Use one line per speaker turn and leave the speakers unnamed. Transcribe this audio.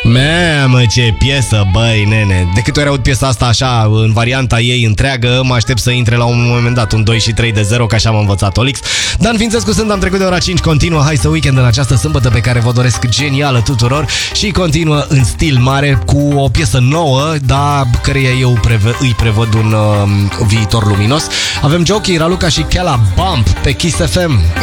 Mamă, ce piesă, băi, nene. De câte ori aud piesa asta așa, în varianta ei întreagă, mă aștept să intre la un moment dat un 2 și 3 de 0, că așa m-a învățat Olix. Dan Fințescu sunt, am trecut de ora 5, continuă Hai să Weekend în această sâmbătă pe care vă doresc genială tuturor și continuă în stil mare cu o piesă nouă, dar căreia eu îi prevăd un viitor luminos. Avem Jockey, Raluca și Kella Bump pe Kiss FM.